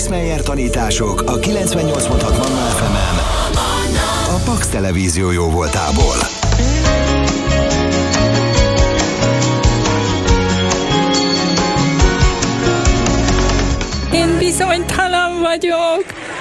Chris Meyer tanítások a 98.6 Manna FM-en a Pax Televízió jóvoltából. Én bizonytalan vagyok,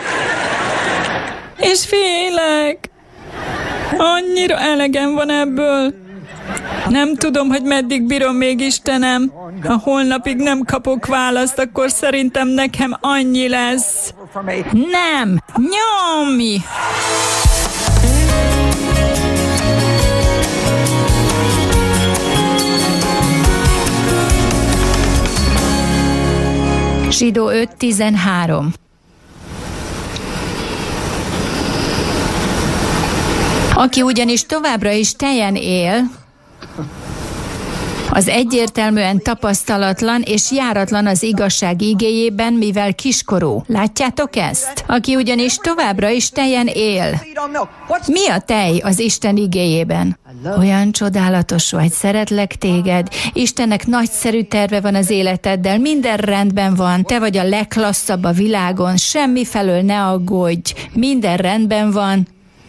és félek. Annyira elegem van ebből. Nem tudom, hogy meddig bírom még, Istenem. Ha holnapig nem kapok választ, akkor szerintem nekem annyi lesz. Nem! Nyomj! Zsidó 5.13. Aki ugyanis továbbra is teljen él, az egyértelműen tapasztalatlan és járatlan az igazság igéjében, mivel kiskorú. Látjátok ezt? Aki ugyanis továbbra is teljen él. Mi a tej az Isten igéjében? Olyan csodálatos vagy, szeretlek téged. Istennek nagyszerű terve van az életeddel, minden rendben van, te vagy a legklasszabb a világon, semmi felől ne aggódj, minden rendben van.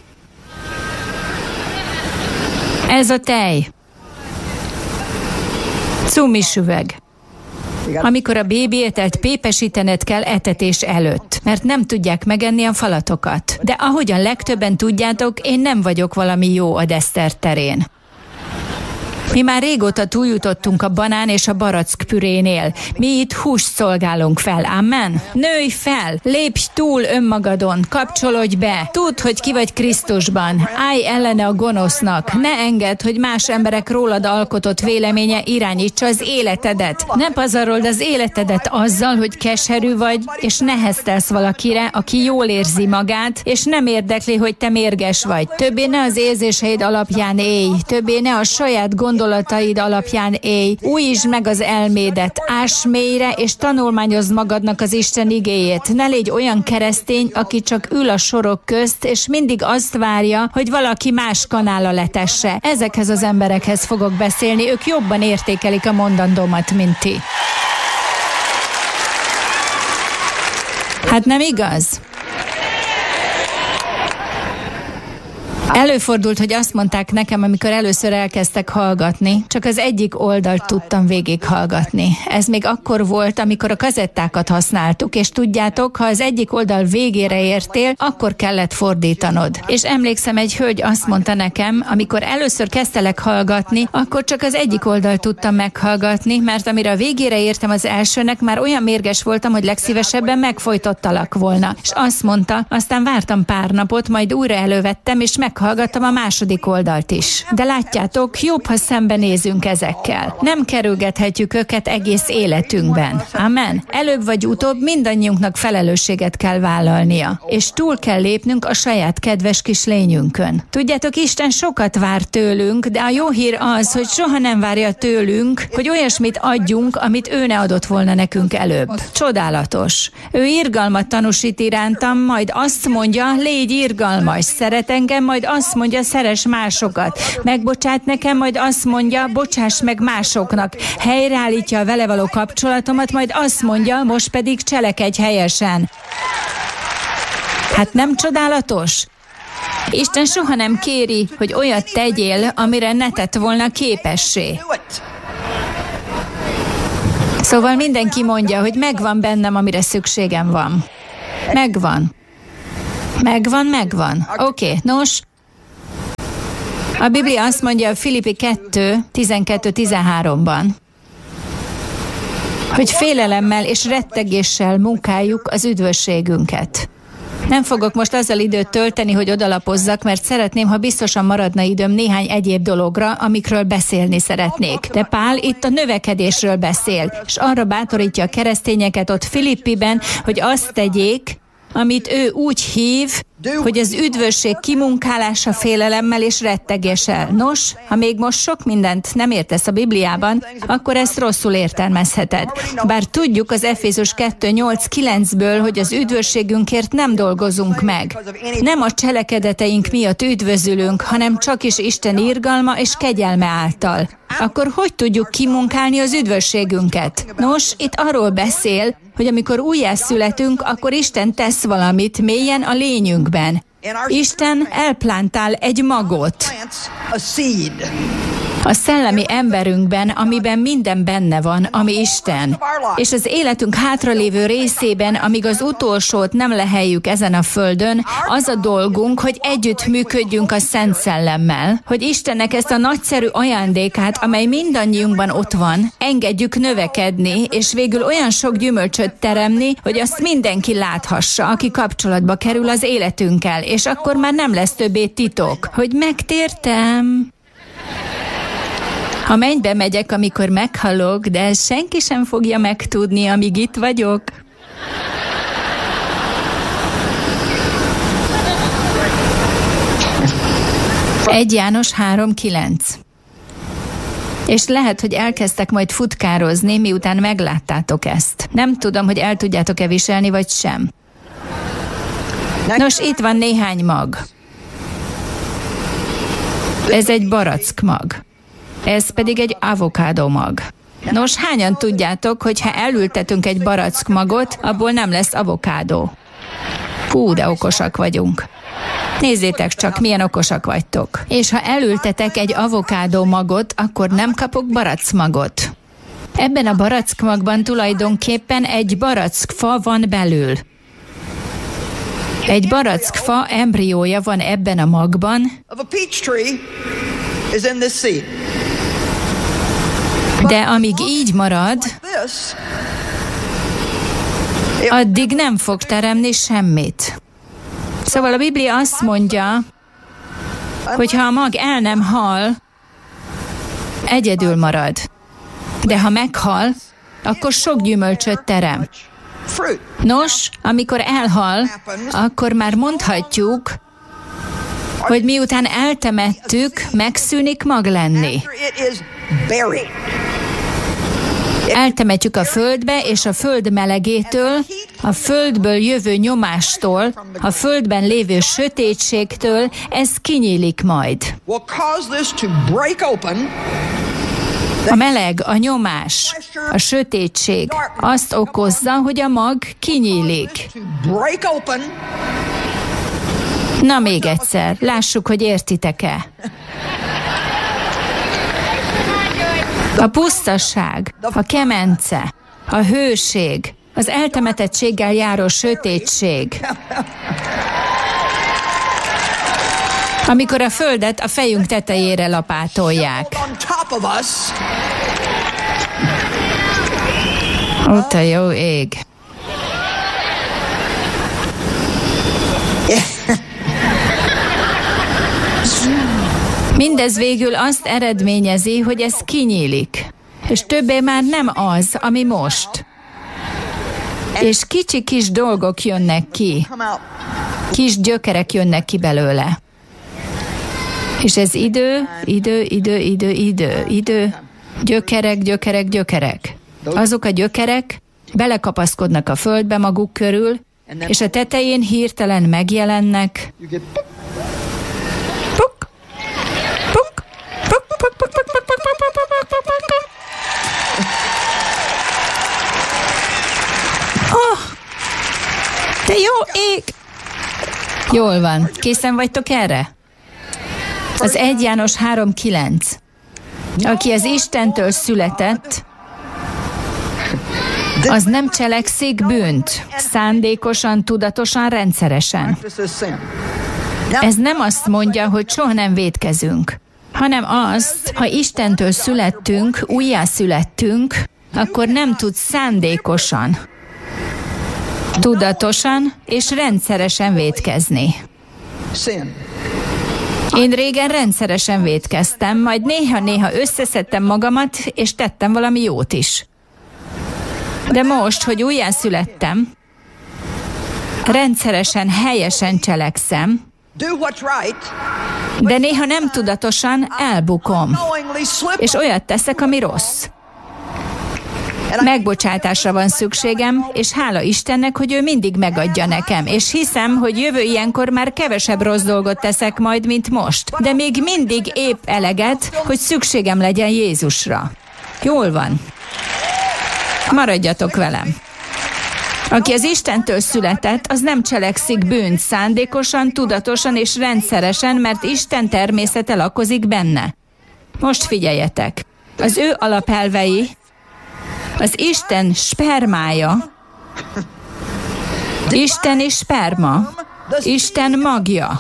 Ez a tej. Cumis üveg. Amikor a bébi ételt pépesítened kell etetés előtt, mert nem tudják megenni a falatokat. De ahogyan legtöbben tudjátok, én nem vagyok valami jó a desszert terén. Mi már régóta túljutottunk a banán és a barack pürénél. Mi itt húst szolgálunk fel, amen? Nőj fel, lépj túl önmagadon, kapcsolódj be. Tudd, hogy ki vagy Krisztusban. Állj ellene a gonosznak. Ne engedd, hogy más emberek rólad alkotott véleménye irányítsa az életedet. Ne pazarold az életedet azzal, hogy keserű vagy, és neheztelsz valakire, aki jól érzi magát, és nem érdekli, hogy te mérges vagy. Többé ne az érzéseid alapján élj, többé ne a saját gondolataid alapján élj. Újítsd meg az elmédet, áss mélyre, és tanulmányozd magadnak az Isten igéjét. Ne légy olyan keresztény, aki csak ül a sorok közt, és mindig azt várja, hogy valaki más kanála letesse. Ezekhez az emberekhez fogok beszélni, ők jobban értékelik a mondandómat, mint ti. Hát nem igaz? Előfordult, hogy azt mondták nekem, amikor először elkezdtek hallgatni, csak az egyik oldalt tudtam végighallgatni. Ez még akkor volt, amikor a kazettákat használtuk, és tudjátok, ha az egyik oldal végére értél, akkor kellett fordítanod. És emlékszem, egy hölgy azt mondta nekem, amikor először kezdtelek hallgatni, akkor csak az egyik oldalt tudtam meghallgatni, mert amire a végére értem az elsőnek, már olyan mérges voltam, hogy legszívesebben megfojtottalak volna. És azt mondta, aztán vártam pár napot, majd újra elővettem, és meghallgattam a második oldalt is. De látjátok, jobb, ha szembenézünk ezekkel. Nem kerülgethetjük őket egész életünkben. Amen. Előbb vagy utóbb mindannyiunknak felelősséget kell vállalnia, és túl kell lépnünk a saját kedves kis lényünkön. Tudjátok, Isten sokat vár tőlünk, de a jó hír az, hogy soha nem várja tőlünk, hogy olyasmit adjunk, amit ő ne adott volna nekünk előbb. Csodálatos. Ő irgalmat tanúsít irántam, majd azt mondja, légy irgalmas, szeret engem, majd azt mondja, szeress másokat. Megbocsát nekem, majd azt mondja, bocsáss meg másoknak. Helyreállítja a vele való kapcsolatomat, majd azt mondja, most pedig cselekedj helyesen. Hát nem csodálatos? Isten soha nem kéri, hogy olyat tegyél, amire ne tett volna képessé. Szóval mindenki mondja, hogy megvan bennem, amire szükségem van. Megvan. Megvan. Oké, nos. A Biblia azt mondja a Filippi 2, 12-13-ban, hogy félelemmel és rettegéssel munkáljuk az üdvösségünket. Nem fogok most azzal időt tölteni, hogy odalapozzak, mert szeretném, ha biztosan maradna időm néhány egyéb dologra, amikről beszélni szeretnék. De Pál itt a növekedésről beszél, és arra bátorítja a keresztényeket ott Filippiben, hogy azt tegyék, amit ő úgy hív, hogy az üdvösség kimunkálása félelemmel és rettegéssel. Nos, ha még most sok mindent nem értesz a Bibliában, akkor ezt rosszul értelmezheted. Bár tudjuk az Efézus 2:8-9-ből, hogy az üdvösségünkért nem dolgozunk meg. Nem a cselekedeteink miatt üdvözülünk, hanem csak is Isten irgalma és kegyelme által. Akkor hogy tudjuk kimunkálni az üdvösségünket? Nos, itt arról beszél, hogy amikor újjászületünk, akkor Isten tesz valamit mélyen a lényünkben. Isten elplántál egy magot a szellemi emberünkben, amiben minden benne van, ami Isten. És az életünk hátralévő részében, amíg az utolsót nem leheljük ezen a földön, az a dolgunk, hogy együtt működjünk a Szent Szellemmel, hogy Istennek ezt a nagyszerű ajándékát, amely mindannyiunkban ott van, engedjük növekedni, és végül olyan sok gyümölcsöt teremni, hogy azt mindenki láthassa, aki kapcsolatba kerül az életünkkel, és akkor már nem lesz többé titok, hogy megtértem. A mennybe megyek, amikor meghalok, de senki sem fogja megtudni, amíg itt vagyok. Egy János 3:9. És lehet, hogy elkezdtek majd futkározni, miután megláttátok ezt. Nem tudom, hogy el tudjátok-e viselni, vagy sem. Nos, itt van néhány mag. Ez egy barack mag. Ez pedig egy avokádó mag. Nos, hányan tudjátok, hogy ha elültetünk egy barack magot, abból nem lesz avokádó? Hú, de okosak vagyunk. Nézzétek csak, milyen okosak vagytok. És ha elültetek egy avokádó magot, akkor nem kapok barack magot. Ebben a barack magban tulajdonképpen egy barackfa van belül. Egy barackfa embriója van ebben a magban, de amíg így marad, addig nem fog teremni semmit. Szóval a Biblia azt mondja, hogy ha a mag el nem hal, egyedül marad. De ha meghal, akkor sok gyümölcsöt terem. Nos, amikor elhal, akkor már mondhatjuk, hogy miután eltemettük, megszűnik mag lenni. Eltemetjük a földbe, és a föld melegétől, a földből jövő nyomástól, a földben lévő sötétségtől ez kinyílik majd. A meleg, a nyomás, a sötétség azt okozza, hogy a mag kinyílik. Na még egyszer, lássuk, hogy értitek-e. A pusztaság, a kemence, a hőség, az eltemetettséggel járó sötétség. Amikor a földet a fejünk tetejére lapátolják. Ott a jó ég. Mindez végül azt eredményezi, hogy ez kinyílik, és többé már nem az, ami most. És kicsi-kis dolgok jönnek ki, kis gyökerek jönnek ki belőle. És ez idő, gyökerek. Azok a gyökerek belekapaszkodnak a földbe maguk körül, és a tetején hirtelen megjelennek. Oh, de jó ég! Jól van, készen vagytok erre? Az 1 János 3:9. Aki az Istentől született, az nem cselekszik bűnt, szándékosan, tudatosan, rendszeresen. Ez nem azt mondja, hogy soha nem vétkezünk, hanem azt, ha Istentől születtünk, újjászülettünk, akkor nem tudsz szándékosan, tudatosan és rendszeresen vétkezni. Én régen rendszeresen vétkeztem, majd néha-néha összeszedtem magamat, és tettem valami jót is. De most, hogy újjászülettem, Rendszeresen, helyesen cselekszem, de néha nem tudatosan elbukom, és olyat teszek, ami rossz. Megbocsátásra van szükségem, és hála Istennek, hogy ő mindig megadja nekem, és hiszem, hogy jövő ilyenkor már kevesebb rossz dolgot teszek majd, mint most, de még mindig épp eleget, hogy szükségem legyen Jézusra. Jól van. Maradjatok velem. Aki az Istentől született, az nem cselekszik bűnt szándékosan, tudatosan és rendszeresen, mert Isten természete lakozik benne. Most figyeljetek! Az ő alapelvei, az Isten spermája, isteni sperma, Isten magja.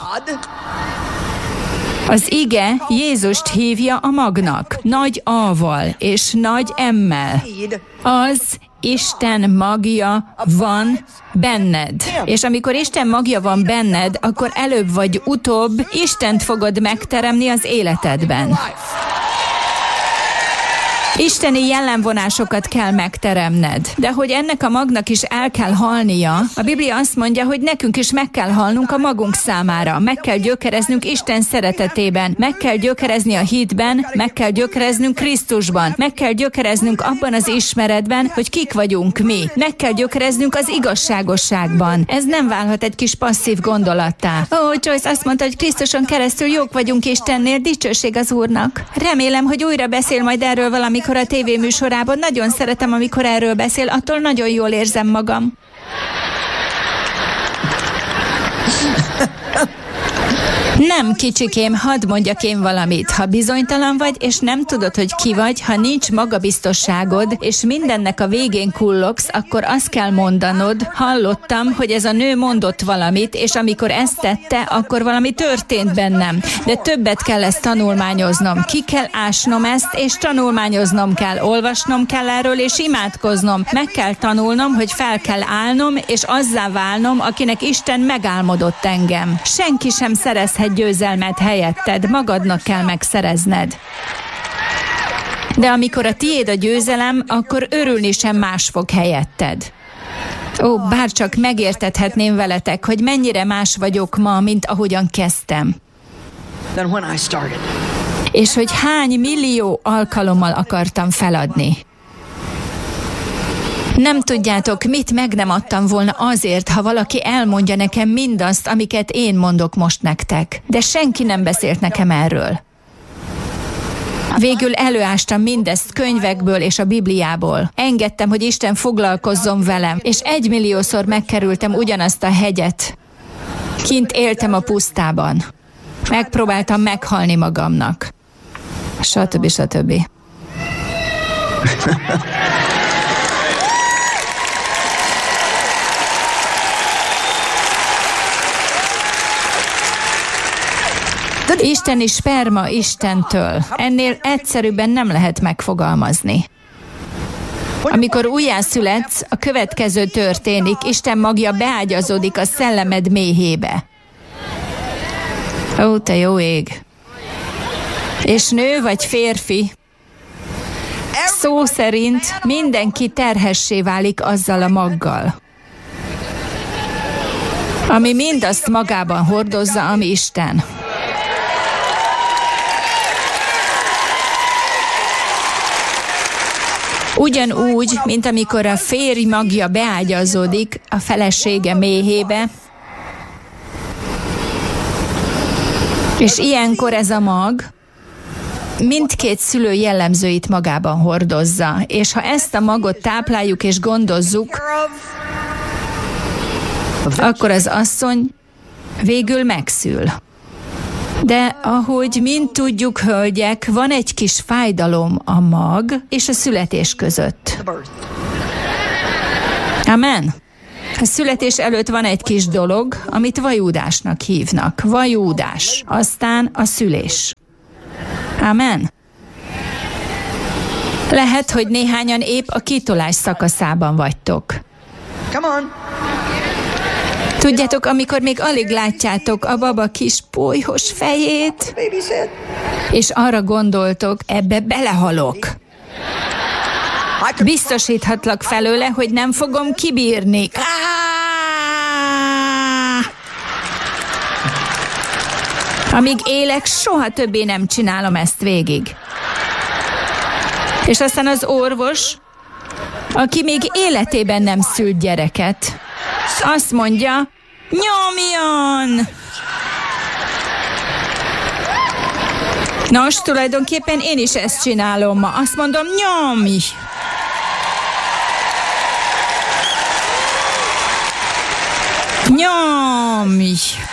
Az ige Jézust hívja a magnak, nagy A-val és nagy M-mel. Az Isten magja van benned. És amikor Isten magja van benned, akkor előbb vagy utóbb Istent fogod megteremni az életedben. Isteni jellemvonásokat kell megteremned. De hogy ennek a magnak is el kell halnia, a Biblia azt mondja, hogy nekünk is meg kell halnunk a magunk számára. Meg kell gyökereznünk Isten szeretetében. Meg kell gyökerezni a hitben, meg kell gyökereznünk Krisztusban. Meg kell gyökereznünk abban az ismeretben, hogy kik vagyunk mi. Meg kell gyökereznünk az igazságosságban. Ez nem válhat egy kis passzív gondolattá. Joyce azt mondta, hogy Krisztuson keresztül jók vagyunk Istennél, dicsőség az Úrnak. Remélem, hogy újra beszél majd erről valamikor a tévéműsorában. Nagyon szeretem, amikor erről beszél, attól nagyon jól érzem magam. Nem, kicsikém, hadd mondjak én valamit. Ha bizonytalan vagy, és nem tudod, hogy ki vagy, ha nincs magabiztosságod, és mindennek a végén kullogsz, akkor azt kell mondanod, hallottam, hogy ez a nő mondott valamit, és amikor ezt tette, akkor valami történt bennem. De többet kell ezt tanulmányoznom. Ki kell ásnom ezt, és tanulmányoznom kell, olvasnom kell erről, és imádkoznom. Meg kell tanulnom, hogy fel kell állnom, és azzá válnom, akinek Isten megálmodott engem. Senki sem szerezhet győzelmet helyetted, magadnak kell megszerezned. De amikor a tiéd a győzelem, akkor örülni sem más fog helyetted. Bárcsak megértethetném veletek, hogy mennyire más vagyok ma, mint ahogyan kezdtem. És hogy hány millió alkalommal akartam feladni. Nem tudjátok, mit meg nem adtam volna azért, ha valaki elmondja nekem mindazt, amiket én mondok most nektek. De senki nem beszélt nekem erről. Végül előástam mindezt könyvekből és a Bibliából. Engedtem, hogy Isten foglalkozzon velem, és 1 milliószor megkerültem ugyanazt a hegyet. Kint éltem a pusztában. Megpróbáltam meghalni magamnak. Stb. Stb. Isteni sperma Istentől. Ennél egyszerűbben nem lehet megfogalmazni. Amikor újjászületsz, a következő történik, Isten magja beágyazódik a szellemed méhébe. Te jó ég! És nő vagy férfi, szó szerint mindenki terhessé válik azzal a maggal, ami mindazt magában hordozza, ami Isten. Ugyanúgy, mint amikor a férj magja beágyazódik a felesége méhébe, és ilyenkor ez a mag mindkét szülő jellemzőit magában hordozza, és ha ezt a magot tápláljuk és gondozzuk, akkor az asszony végül megszül. De ahogy mind tudjuk, hölgyek, van egy kis fájdalom a mag és a születés között. Amen. A születés előtt van egy kis dolog, amit vajúdásnak hívnak. Vajúdás. Aztán a szülés. Amen. Lehet, hogy néhányan épp a kitolás szakaszában vagytok. Come on. Tudjátok, amikor még alig látjátok a baba kis pólyhos fejét, és arra gondoltok, ebbe belehalok. Biztosíthatlak felőle, hogy nem fogom kibírni. Amíg élek, soha többé nem csinálom ezt végig. És aztán az orvos, aki még életében nem szült gyereket, azt mondja, nyomjon! Nos, tulajdonképpen én is ezt csinálom ma. Azt mondom, nyomj! Nyomj!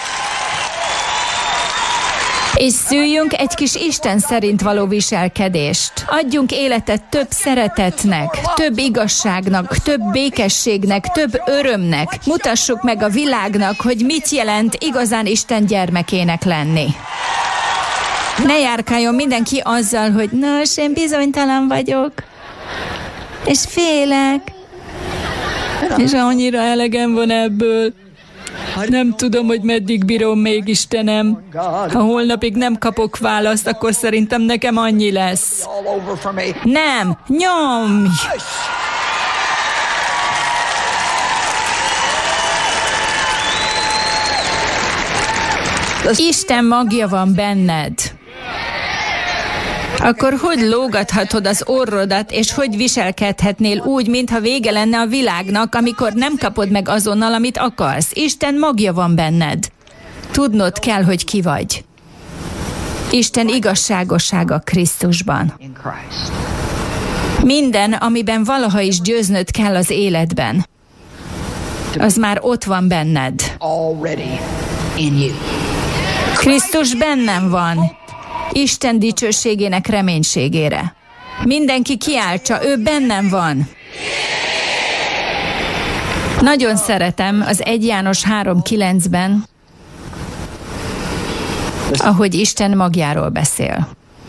És szüljünk egy kis Isten szerint való viselkedést. Adjunk életet több szeretetnek, több igazságnak, több békességnek, több örömnek. Mutassuk meg a világnak, hogy mit jelent igazán Isten gyermekének lenni. Ne járkáljon mindenki azzal, hogy nos, én bizonytalan vagyok, és félek. És annyira elegem van ebből. Nem tudom, hogy meddig bírom még, Istenem. Ha holnapig nem kapok választ, akkor szerintem nekem annyi lesz. Nem, nyomj! Isten magja van benned. Akkor hogy lógathatod az orrodat, és hogy viselkedhetnél úgy, mintha vége lenne a világnak, amikor nem kapod meg azonnal, amit akarsz? Isten magja van benned. Tudnod kell, hogy ki vagy. Isten igazságossága Krisztusban. Minden, amiben valaha is győznöd kell az életben, az már ott van benned. Krisztus bennem van. Isten dicsőségének reménységére. Mindenki kiáltsa, ő bennem van. Nagyon szeretem az 1 János 3:9-ben, ahogy Isten magjáról beszél.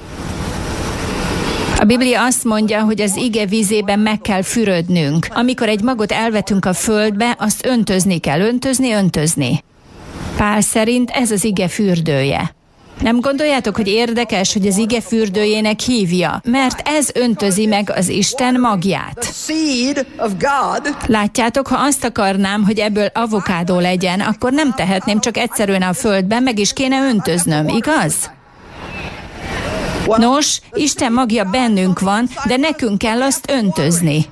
A Biblia azt mondja, hogy az ige vízében meg kell fürödnünk. Amikor egy magot elvetünk a földbe, azt öntözni kell. Öntözni. Pál szerint ez az ige fürdője. Nem gondoljátok, hogy érdekes, hogy az ige fürdőjének hívja? Mert ez öntözi meg az Isten magját. Látjátok, ha azt akarnám, hogy ebből avokádó legyen, akkor nem tehetném csak egyszerűen a földben, meg is kéne öntöznöm, igaz? Nos, Isten magja bennünk van, de nekünk kell azt öntözni.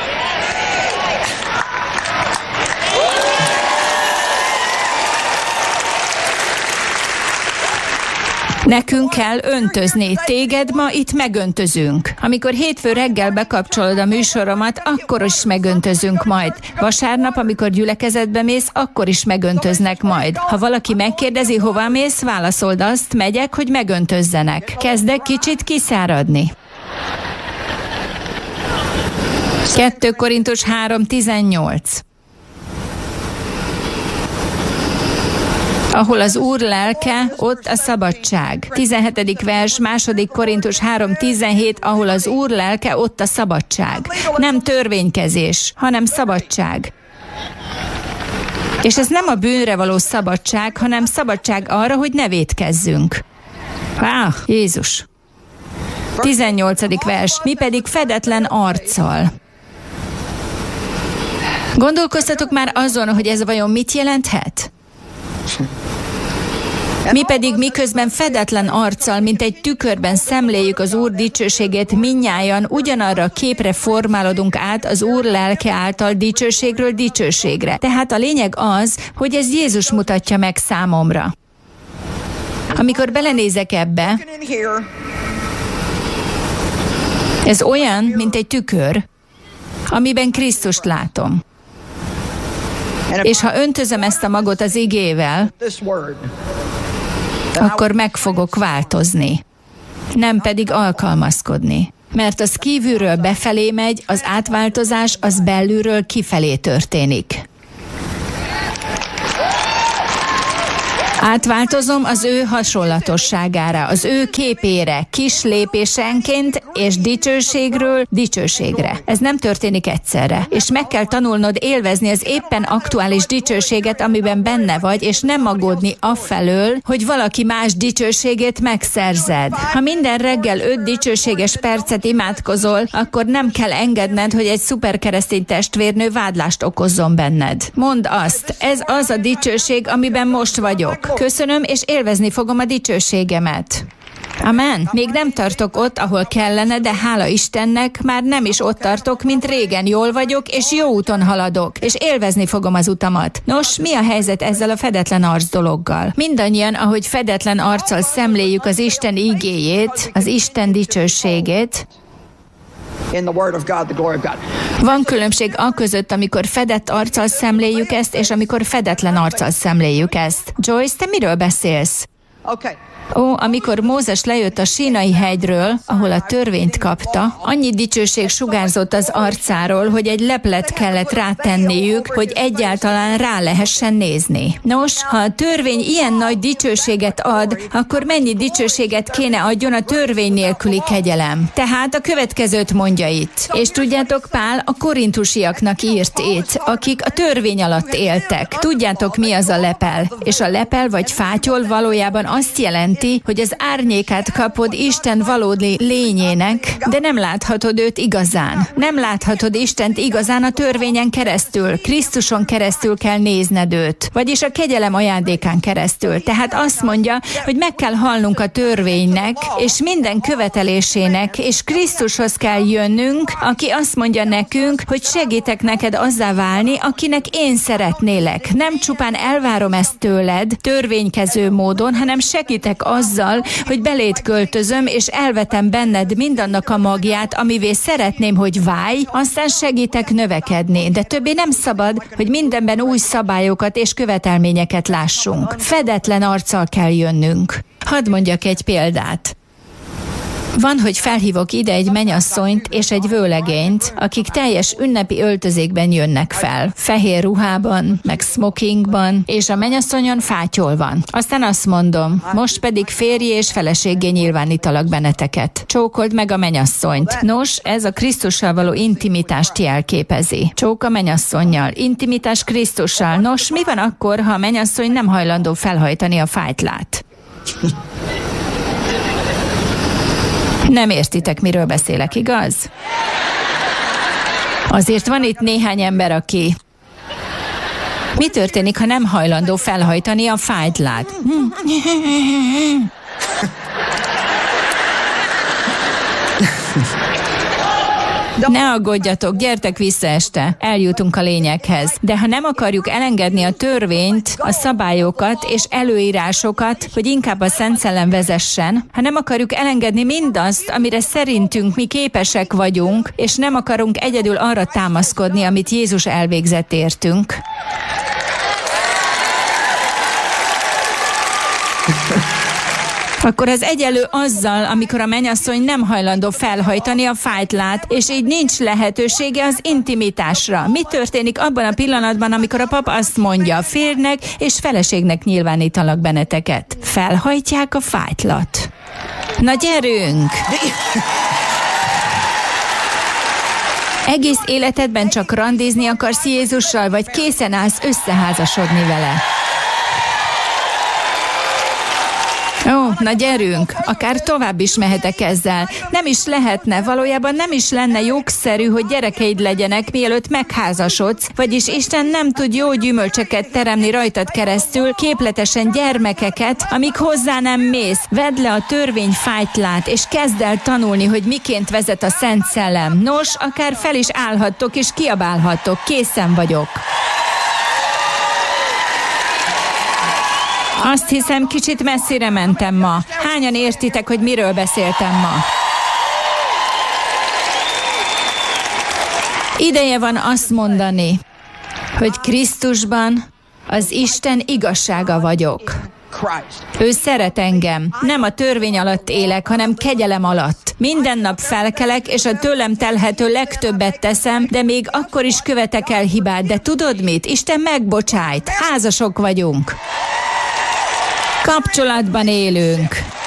Nekünk kell öntözni. Téged ma itt megöntözünk. Amikor hétfő reggel bekapcsolod a műsoromat, akkor is megöntözünk majd. Vasárnap, amikor gyülekezetbe mész, akkor is megöntöznek majd. Ha valaki megkérdezi, hova mész, válaszold azt, megyek, hogy megöntözzenek. Kezdek kicsit kiszáradni. 2 Korintus 3:18. Ahol az Úr lelke, ott a szabadság. 17. vers, 2 Korintus 3:17, ahol az Úr lelke, ott a szabadság. Nem törvénykezés, hanem szabadság. És ez nem a bűnre való szabadság, hanem szabadság arra, hogy ne vétkezzünk. Jézus! 18. vers, mi pedig fedetlen arccal. Gondolkoztatok már azon, hogy ez vajon mit jelenthet? Mi pedig miközben fedetlen arccal, mint egy tükörben szemléljük az Úr dicsőségét, mindnyájan ugyanarra a képre formálódunk át az Úr lelke által dicsőségről dicsőségre. Tehát a lényeg az, hogy ez Jézus mutatja meg számomra. Amikor belenézek ebbe, ez olyan, mint egy tükör, amiben Krisztust látom. És ha öntözöm ezt a magot az igével, akkor meg fogok változni, nem pedig alkalmazkodni. Mert az kívülről befelé megy, az átváltozás az belülről kifelé történik. Átváltozom az ő hasonlatosságára, az ő képére, kis lépésenként és dicsőségről dicsőségre. Ez nem történik egyszerre, és meg kell tanulnod élvezni az éppen aktuális dicsőséget, amiben benne vagy, és nem aggódni afelől, hogy valaki más dicsőségét megszerzed. Ha minden reggel 5 dicsőséges percet imádkozol, akkor nem kell engedned, hogy egy szuperkeresztény testvérnő vádlást okozzon benned. Mondd azt, ez az a dicsőség, amiben most vagyok. Köszönöm, és élvezni fogom a dicsőségemet. Amen. Még nem tartok ott, ahol kellene, de hála Istennek, már nem is ott tartok, mint régen. Jól vagyok, és jó úton haladok, és élvezni fogom az utamat. Nos, mi a helyzet ezzel a fedetlen arc dologgal? Mindannyian, ahogy fedetlen arccal szemléljük az Isten igéjét, az Isten dicsőségét, van különbség aközött, amikor fedett arccal szemléljük ezt, és amikor fedetlen arccal szemléljük ezt. Joyce, te miről beszélsz? Amikor Mózes lejött a Sínai hegyről, ahol a törvényt kapta, annyi dicsőség sugárzott az arcáról, hogy egy leplet kellett rátenniük, hogy egyáltalán rá lehessen nézni. Nos, ha a törvény ilyen nagy dicsőséget ad, akkor mennyi dicsőséget kéne adjon a törvény nélküli kegyelem? Tehát a következőt mondja itt. És tudjátok, Pál a korintusiaknak írt itt, akik a törvény alatt éltek. Tudjátok, mi az a lepel? És a lepel vagy fátyol valójában azt jelenti, hogy az árnyékát kapod Isten valódi lényének, de nem láthatod őt igazán. Nem láthatod Istent igazán a törvényen keresztül. Krisztuson keresztül kell nézned őt, vagyis a kegyelem ajándékán keresztül. Tehát azt mondja, hogy meg kell halnunk a törvénynek, és minden követelésének, és Krisztushoz kell jönnünk, aki azt mondja nekünk, hogy segítek neked azzá válni, akinek én szeretnélek. Nem csupán elvárom ezt tőled, törvénykező módon, hanem segítek azzal, hogy beléd költözöm, és elvetem benned mindannak a magját, amivé szeretném, hogy válj, aztán segítek növekedni. De többé nem szabad, hogy mindenben új szabályokat és követelményeket lássunk. Fedetlen arccal kell jönnünk. Hadd mondjak egy példát. Van, hogy felhívok ide egy mennyasszonyt és egy vőlegényt, akik teljes ünnepi öltözékben jönnek fel. Fehér ruhában, meg smokingban, és a mennyasszonyon fátyol van. Aztán azt mondom, most pedig férj és feleséggé nyilvánítalak benneteket. Csókold meg a mennyasszonyt. Nos, ez a Krisztussal való intimitást jelképezi. Csók a mennyasszonnyal, intimitás Krisztussal. Nos, mi van akkor, ha a mennyasszony nem hajlandó felhajtani a fájtlát? Nem értitek, miről beszélek, igaz? Azért van itt néhány ember, aki... Mi történik, ha nem hajlandó felhajtani a fájtlát? Ne aggódjatok, gyertek vissza este, eljutunk a lényeghez. De ha nem akarjuk elengedni a törvényt, a szabályokat és előírásokat, hogy inkább a Szent Szellem vezessen, ha nem akarjuk elengedni mindazt, amire szerintünk mi képesek vagyunk, és nem akarunk egyedül arra támaszkodni, amit Jézus elvégzett értünk, akkor az egyenlő azzal, amikor a mennyasszony nem hajlandó felhajtani a fájtlát, és így nincs lehetősége az intimitásra. Mi történik abban a pillanatban, amikor a pap azt mondja, férjnek és feleségnek nyilvánítalak benneteket? Felhajtják a fájtlat. Na gyerünk! Egész életedben csak randizni akarsz Jézussal, vagy készen állsz összeházasodni vele? Ó, na gyerünk, akár tovább is mehetek ezzel. Nem is lehetne, valójában nem is lenne jogszerű, hogy gyerekeid legyenek, mielőtt megházasodsz, vagyis Isten nem tud jó gyümölcseket teremni rajtad keresztül, képletesen gyermekeket, amíg hozzá nem mész. Vedd le a törvény fájtlát, és kezd el tanulni, hogy miként vezet a Szent Szellem. Nos, akár fel is állhattok, és kiabálhattok, készen vagyok. Azt hiszem, kicsit messzire mentem ma. Hányan értitek, hogy miről beszéltem ma? Ideje van azt mondani, hogy Krisztusban az Isten igazsága vagyok. Ő szeret engem. Nem a törvény alatt élek, hanem kegyelem alatt. Minden nap felkelek, és a tőlem telhető legtöbbet teszem, de még akkor is követek el hibát. De tudod mit? Isten megbocsájt. Házasok vagyunk. Kapcsolatban élünk.